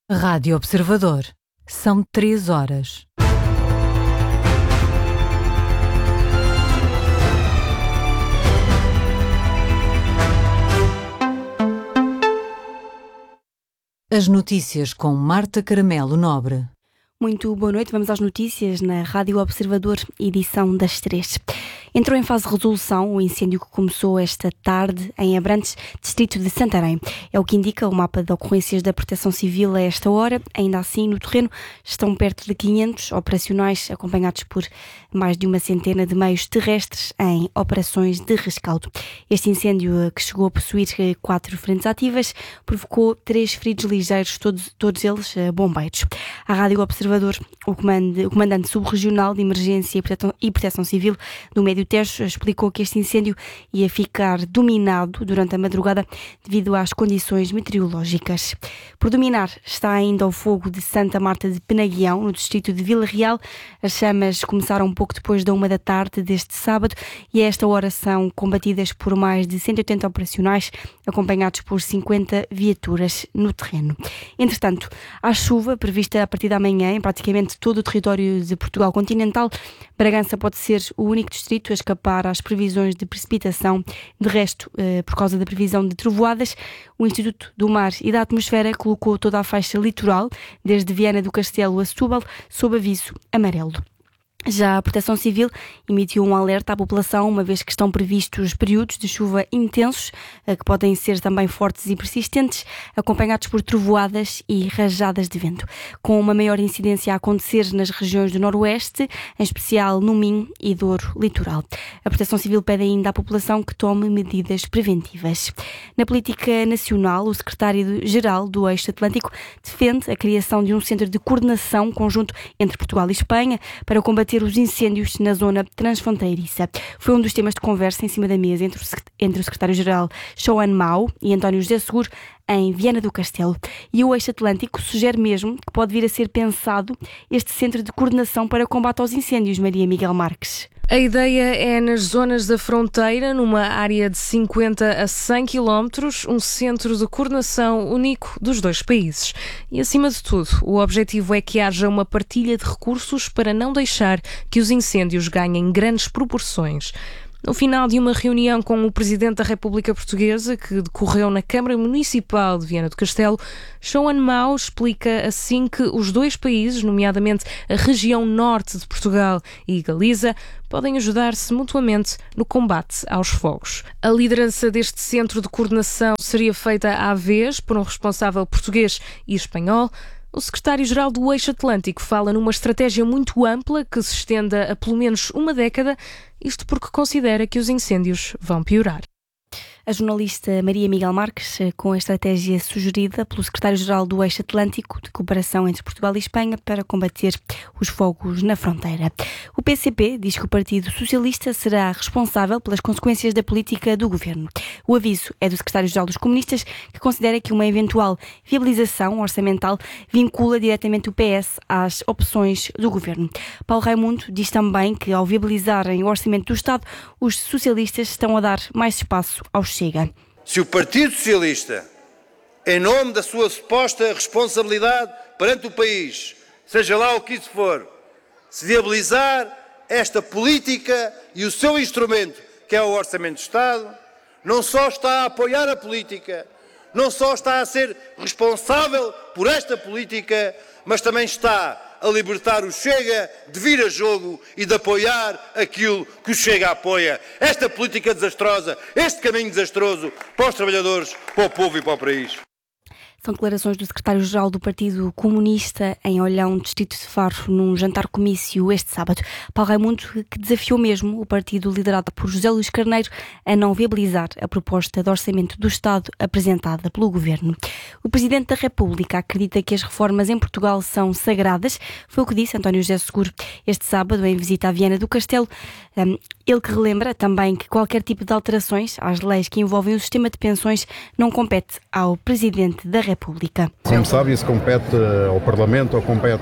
Rádio Observador. São 3 horas. As notícias com Marta Caramelo Nobre. Muito boa noite, vamos às notícias na Rádio Observador, edição das 3. Entrou em fase de resolução o incêndio que começou esta tarde em Abrantes, distrito de Santarém. É o que indica o mapa de ocorrências da Proteção Civil a esta hora. Ainda assim, no terreno estão perto de 500 operacionais, acompanhados por mais de uma centena de meios terrestres em operações de rescaldo. Este incêndio, que chegou a possuir 4 frentes ativas, provocou 3 feridos ligeiros, todos eles bombeiros. À Rádio Observador, o comandante subregional de Emergência e Proteção Civil do Médio Tejo explicou que este incêndio ia ficar dominado durante a madrugada devido às condições meteorológicas. Por dominar está ainda o fogo de Santa Marta de Penaguião, no distrito de Vila Real. As chamas começaram um pouco depois da 1 da tarde deste sábado e a esta hora são combatidas por mais de 180 operacionais, acompanhados por 50 viaturas no terreno. Entretanto, há chuva prevista a partir da manhã em praticamente todo o território de Portugal continental. Bragança pode ser o único distrito a escapar às previsões de precipitação. De resto, por causa da previsão de trovoadas, o Instituto do Mar e da Atmosfera colocou toda a faixa litoral, desde Viana do Castelo a Setúbal, sob aviso amarelo. Já a Proteção Civil emitiu um alerta à população, uma vez que estão previstos períodos de chuva intensos, que podem ser também fortes e persistentes, acompanhados por trovoadas e rajadas de vento, com uma maior incidência a acontecer nas regiões do Noroeste, em especial no Minho e Douro Litoral. A Proteção Civil pede ainda à população que tome medidas preventivas. Na política nacional, o secretário-geral do Eixo Atlântico defende a criação de um centro de coordenação conjunto entre Portugal e Espanha para combater os incêndios na zona transfronteiriça. Foi um dos temas de conversa em cima da mesa entre o secretário-geral João Mau e António José Seguro em Viana do Castelo. E o Eixo Atlântico sugere mesmo que pode vir a ser pensado este centro de coordenação para combate aos incêndios, Maria Miguel Marques. A ideia é, nas zonas da fronteira, numa área de 50 a 100 quilómetros, um centro de coordenação único dos dois países. E, acima de tudo, o objetivo é que haja uma partilha de recursos para não deixar que os incêndios ganhem grandes proporções. No final de uma reunião com o Presidente da República Portuguesa, que decorreu na Câmara Municipal de Viana do Castelo, João Mau explica assim que os dois países, nomeadamente a região norte de Portugal e Galiza, podem ajudar-se mutuamente no combate aos fogos. A liderança deste centro de coordenação seria feita à vez por um responsável português e espanhol. O secretário-geral do Eixo Atlântico fala numa estratégia muito ampla que se estenda a pelo menos uma década, isto porque considera que os incêndios vão piorar. A jornalista Maria Miguel Marques, com a estratégia sugerida pelo secretário-geral do Eixo Atlântico de cooperação entre Portugal e Espanha para combater os fogos na fronteira. O PCP diz que o Partido Socialista será responsável pelas consequências da política do governo. O aviso é do secretário-geral dos comunistas, que considera que uma eventual viabilização orçamental vincula diretamente o PS às opções do governo. Paulo Raimundo diz também que, ao viabilizarem o orçamento do Estado, os socialistas estão a dar mais espaço aos Chega. Se o Partido Socialista, em nome da sua suposta responsabilidade perante o país, seja lá o que isso for, se viabilizar esta política e o seu instrumento, que é o Orçamento de Estado, não só está a apoiar a política, não só está a ser responsável por esta política, mas também está a libertar o Chega de vir a jogo e de apoiar aquilo que o Chega apoia. Esta política desastrosa, este caminho desastroso para os trabalhadores, para o povo e para o país. São declarações do secretário-geral do Partido Comunista em Olhão, distrito de Faro, num jantar-comício este sábado. Paulo Raimundo, que desafiou mesmo o partido liderado por José Luís Carneiro a não viabilizar a proposta de orçamento do Estado apresentada pelo Governo. O Presidente da República acredita que as reformas em Portugal são sagradas. Foi o que disse António José Seguro este sábado em visita à Viana do Castelo. Ele que relembra também que qualquer tipo de alterações às leis que envolvem o sistema de pensões não compete ao Presidente da República. Como sabe, isso compete ao Parlamento ou compete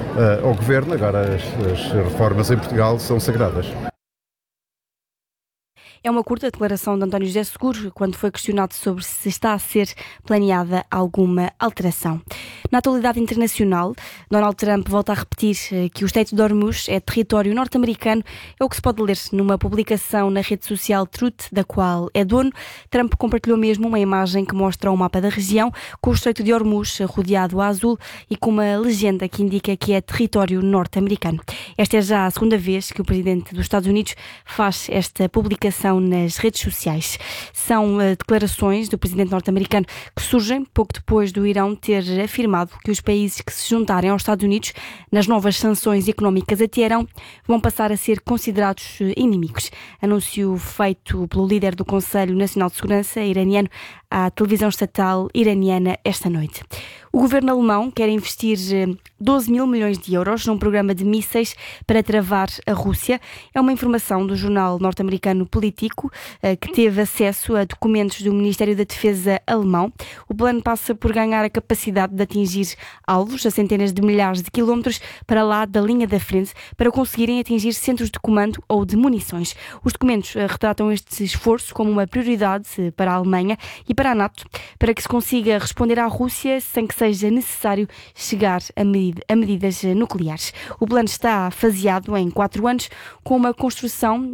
ao Governo. Agora as reformas em Portugal são sagradas. É uma curta declaração de António José Seguro quando foi questionado sobre se está a ser planeada alguma alteração. Na atualidade internacional, Donald Trump volta a repetir que o Estreito de Hormuz é território norte-americano. É o que se pode ler numa publicação na rede social Truth, da qual é dono. Trump compartilhou mesmo uma imagem que mostra um mapa da região com o Estreito de Hormuz rodeado a azul e com uma legenda que indica que é território norte-americano. Esta é já a segunda vez que o presidente dos Estados Unidos faz esta publicação nas redes sociais. São declarações do presidente norte-americano que surgem pouco depois do Irão ter afirmado que os países que se juntarem aos Estados Unidos nas novas sanções económicas a Teherão vão passar a ser considerados inimigos. Anúncio feito pelo líder do Conselho Nacional de Segurança iraniano à televisão estatal iraniana esta noite. O governo alemão quer investir 12 mil milhões de euros num programa de mísseis para travar a Rússia. É uma informação do jornal norte-americano Politico, que teve acesso a documentos do Ministério da Defesa alemão. O plano passa por ganhar a capacidade de atingir alvos a centenas de milhares de quilómetros para lá da linha da frente, para conseguirem atingir centros de comando ou de munições. Os documentos retratam este esforço como uma prioridade para a Alemanha e para a NATO, para que se consiga responder à Rússia sem que seja necessário chegar a medidas nucleares. O plano está faseado em 4 anos, com a construção,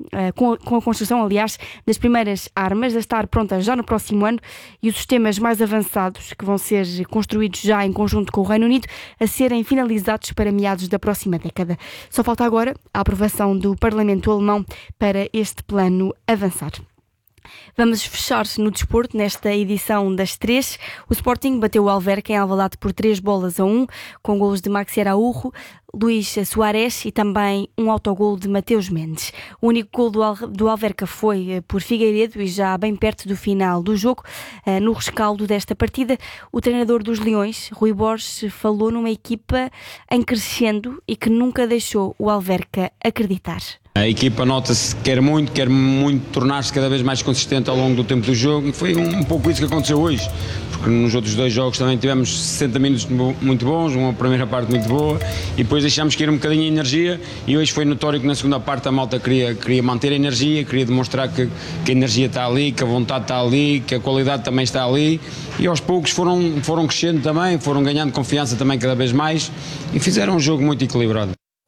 aliás, das primeiras armas a estar prontas já no próximo ano e os sistemas mais avançados, que vão ser construídos já em conjunto com o Reino Unido, a serem finalizados para meados da próxima década. Só falta agora a aprovação do Parlamento alemão para este plano avançar. Vamos fechar no desporto nesta edição das 3. O Sporting bateu o Alverca em Alvalade por 3-1, com golos de Maxi Araújo, Luís Soares e também um autogol de Mateus Mendes. O único gol do Alverca foi por Figueiredo e já bem perto do final do jogo. No rescaldo desta partida, o treinador dos Leões, Rui Borges, falou numa equipa em crescendo e que nunca deixou o Alverca acreditar. A equipa nota-se que quer muito tornar-se cada vez mais consistente ao longo do tempo do jogo e foi um pouco isso que aconteceu hoje, porque nos outros 2 jogos também tivemos 60 minutos muito bons, uma primeira parte muito boa e depois deixámos cair um bocadinho a energia e hoje foi notório que na segunda parte a malta queria manter a energia, queria demonstrar que a energia está ali, que a vontade está ali, que a qualidade também está ali e aos poucos foram crescendo também, foram ganhando confiança também cada vez mais e fizeram um jogo muito equilibrado.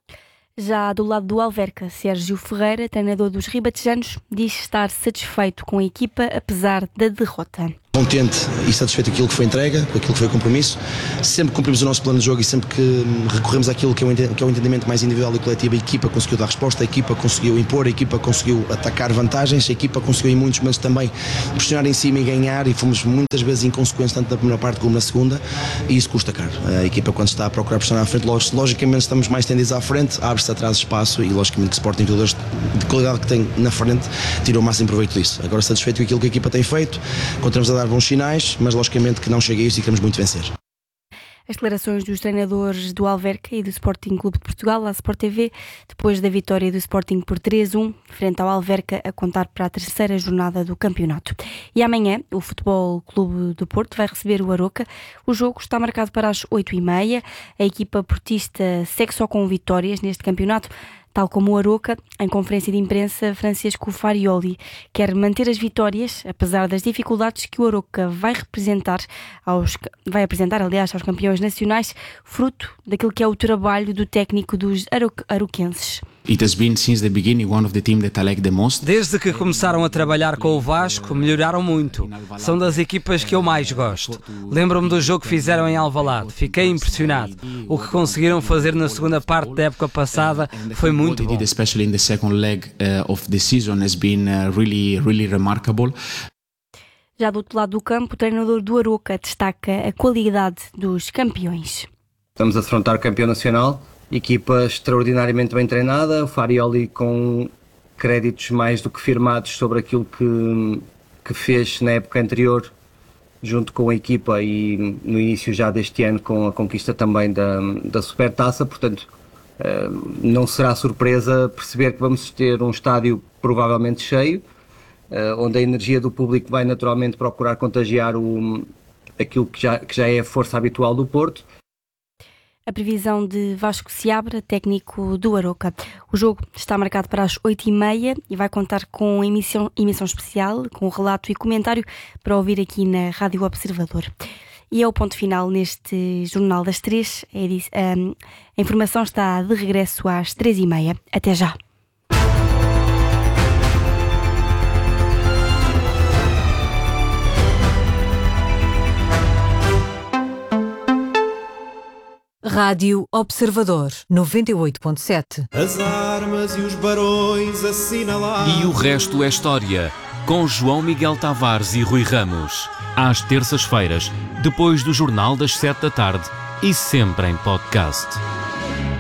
Já do lado do Alverca, Sérgio Ferreira, treinador dos ribatejanos, diz estar satisfeito com a equipa apesar da derrota. Contente e satisfeito com aquilo que foi entrega, com aquilo que foi compromisso. Sempre cumprimos o nosso plano de jogo e sempre que recorremos àquilo que é o entendimento mais individual e coletivo, a equipa conseguiu dar resposta, a equipa conseguiu impor, a equipa conseguiu atacar vantagens, a equipa conseguiu em muitos momentos também pressionar em cima e ganhar e fomos muitas vezes inconsequentes tanto na primeira parte como na segunda e isso custa caro. A equipa quando está a procurar pressionar à frente, logicamente estamos mais tendidos à frente, abre-se atrás espaço e logicamente que o Sporting, jogadores de qualidade que tem na frente, tirou o máximo proveito disso. Agora satisfeito com aquilo que a equipa tem feito, continuamos a dar bons sinais, mas logicamente que não chega a isso e queremos muito vencer. As declarações dos treinadores do Alverca e do Sporting Clube de Portugal, à Sport TV, depois da vitória do Sporting por 3-1, frente ao Alverca, a contar para a 3ª jornada do campeonato. E amanhã, o Futebol Clube do Porto vai receber o Aroca. O jogo está marcado para as 8h30. A equipa portista segue só com vitórias neste campeonato. Tal como o Aroca, em conferência de imprensa, Francisco Farioli quer manter as vitórias, apesar das dificuldades que o Aroca vai apresentar aos campeões nacionais, fruto daquilo que é o trabalho do técnico dos aroquenses. Desde que começaram a trabalhar com o Vasco, melhoraram muito. São das equipas que eu mais gosto. Lembro-me do jogo que fizeram em Alvalade. Fiquei impressionado. O que conseguiram fazer na segunda parte da época passada foi muito bom. Já do outro lado do campo, o treinador do Aroca destaca a qualidade dos campeões. Estamos a defrontar o campeão nacional. Equipa extraordinariamente bem treinada, o Farioli com créditos mais do que firmados sobre aquilo que fez na época anterior junto com a equipa e no início já deste ano com a conquista também da Supertaça, portanto não será surpresa perceber que vamos ter um estádio provavelmente cheio, onde a energia do público vai naturalmente procurar contagiar aquilo que já é a força habitual do Porto. a previsão de Vasco Seabra, técnico do Aroca. O jogo está marcado para as 8h30 e vai contar com emissão especial, com relato e comentário para ouvir aqui na Rádio Observador. E é o ponto final neste Jornal das 3. A informação está de regresso às 3h30. Até já. Rádio Observador 98.7. As armas e os barões assinalados. E o resto é história, com João Miguel Tavares e Rui Ramos. Às terças-feiras, depois do Jornal das 7 da tarde e sempre em podcast.